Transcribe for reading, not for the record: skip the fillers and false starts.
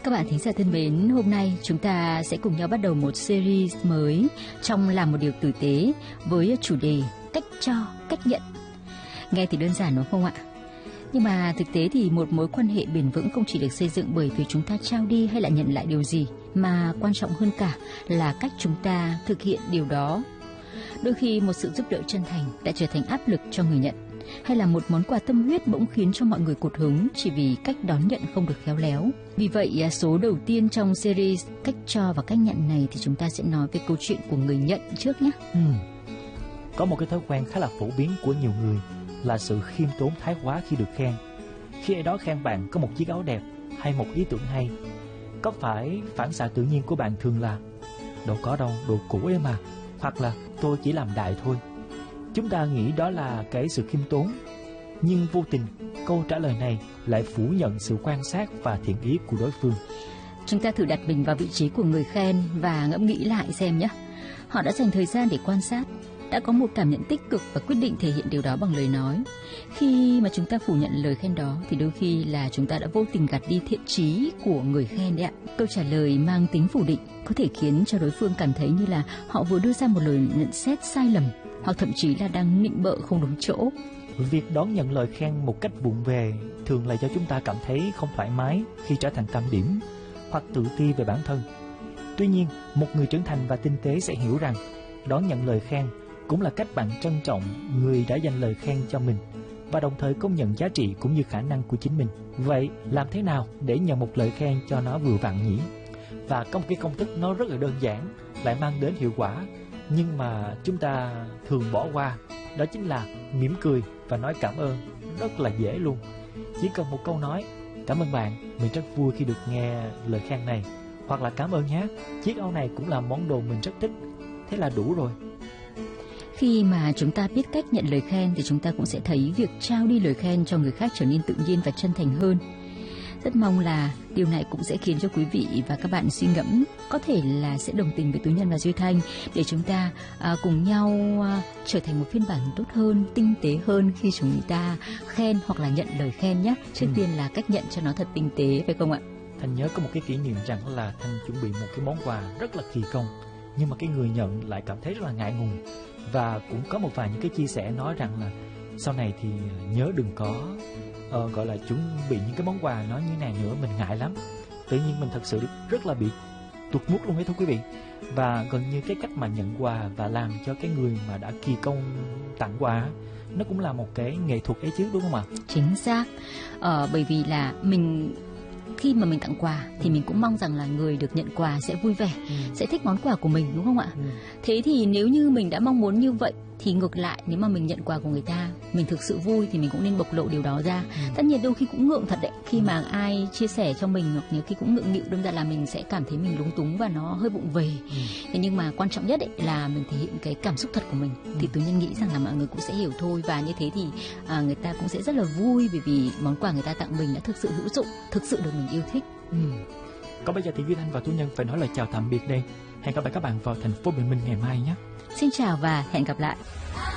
Các bạn thính giả thân mến, hôm nay chúng ta sẽ cùng nhau bắt đầu một series mới trong Làm một điều tử tế với chủ đề cách cho, cách nhận. Nghe thì đơn giản đúng không ạ? Nhưng mà thực tế thì một mối quan hệ bền vững không chỉ được xây dựng bởi việc chúng ta trao đi hay là nhận lại điều gì, mà quan trọng hơn cả là cách chúng ta thực hiện điều đó. Đôi khi một sự giúp đỡ chân thành đã trở thành áp lực cho người nhận, hay là một món quà tâm huyết bỗng khiến cho mọi người cụt hứng chỉ vì cách đón nhận không được khéo léo. Vì vậy, số đầu tiên trong series cách cho và cách nhận này thì chúng ta sẽ nói về câu chuyện của người nhận trước nhé. Có một cái thói quen khá là phổ biến của nhiều người là sự khiêm tốn thái quá khi được khen. Khi ai đó khen bạn có một chiếc áo đẹp hay một ý tưởng hay, có phải phản xạ tự nhiên của bạn thường là đâu có đâu, đồ cũ ấy mà, hoặc là tôi chỉ làm đại thôi. Chúng ta nghĩ đó là cái sự khiêm tốn, nhưng vô tình câu trả lời này lại phủ nhận sự quan sát và thiện ý của đối phương. Chúng ta thử đặt mình vào vị trí của người khen và ngẫm nghĩ lại xem nhé. Họ đã dành thời gian để quan sát, đã có một cảm nhận tích cực và quyết định thể hiện điều đó bằng lời nói. Khi mà chúng ta phủ nhận lời khen đó thì đôi khi là chúng ta đã vô tình gạt đi thiện chí của người khen đấy ạ. Câu trả lời mang tính phủ định có thể khiến cho đối phương cảm thấy như là họ vừa đưa ra một lời nhận xét sai lầm, hoặc thậm chí là đang nịnh bợ không đúng chỗ. Việc đón nhận lời khen một cách vụng về thường là do chúng ta cảm thấy không thoải mái khi trở thành tâm điểm, hoặc tự ti về bản thân. Tuy nhiên, một người trưởng thành và tinh tế sẽ hiểu rằng đón nhận lời khen cũng là cách bạn trân trọng người đã dành lời khen cho mình, và đồng thời công nhận giá trị cũng như khả năng của chính mình. Vậy làm thế nào để nhận một lời khen cho nó vừa vặn nhỉ? Và có một cái công thức nó rất là đơn giản, lại mang đến hiệu quả, nhưng mà chúng ta thường bỏ qua. Đó chính là mỉm cười và nói cảm ơn. Rất là dễ luôn. Chỉ cần một câu nói: cảm ơn bạn, mình rất vui khi được nghe lời khen này, hoặc là cảm ơn nhé, chiếc áo này cũng là món đồ mình rất thích. Thế là đủ rồi. Khi mà chúng ta biết cách nhận lời khen thì chúng ta cũng sẽ thấy việc trao đi lời khen cho người khác trở nên tự nhiên và chân thành hơn. Rất mong là điều này cũng sẽ khiến cho quý vị và các bạn suy ngẫm, có thể là sẽ đồng tình với Tú Nhân và Duy Thanh, để chúng ta cùng nhau trở thành một phiên bản tốt hơn, tinh tế hơn khi chúng ta khen hoặc là nhận lời khen nhé. Trước tiên là cách nhận cho nó thật tinh tế, phải không ạ? Thanh nhớ có một cái kỷ niệm rằng là Thanh chuẩn bị một cái món quà rất là kỳ công, nhưng mà cái người nhận lại cảm thấy rất là ngại ngùng, và cũng có một vài những cái chia sẻ nói rằng là sau này thì nhớ đừng có gọi là chuẩn bị những cái món quà nó như này nữa, mình ngại lắm. Tự nhiên mình thật sự rất là bị tụt mood luôn ấy thưa quý vị. Và gần như cái cách mà nhận quà và làm cho cái người mà đã kỳ công tặng quà, nó cũng là một cái nghệ thuật ấy chứ, đúng không ạ? Chính xác. Bởi vì là khi mà mình tặng quà thì mình cũng mong rằng là người được nhận quà sẽ vui vẻ, sẽ thích món quà của mình, đúng không ạ? Thế thì nếu như mình đã mong muốn như vậy thì ngược lại, nếu mà mình nhận quà của người ta, mình thực sự vui thì mình cũng nên bộc lộ điều đó ra. Tất nhiên đôi khi cũng ngượng thật đấy, khi mà ai chia sẻ cho mình, hoặc nhiều khi cũng ngượng nghịu, đâm ra là mình sẽ cảm thấy mình lúng túng và nó hơi vụng về. Thế nhưng mà quan trọng nhất ấy là mình thể hiện cái cảm xúc thật của mình, thì Tú Nhân nghĩ rằng là mọi người cũng sẽ hiểu thôi. Và như thế thì người ta cũng sẽ rất là vui, bởi vì món quà người ta tặng mình đã thực sự hữu dụng, thực sự được mình yêu thích. Còn bây giờ thì Duy Thanh và Tú Nhân phải nói lời chào tạm biệt đây. Hẹn gặp lại các bạn vào thành phố Bình Minh ngày mai nhé. Xin chào và hẹn gặp lại.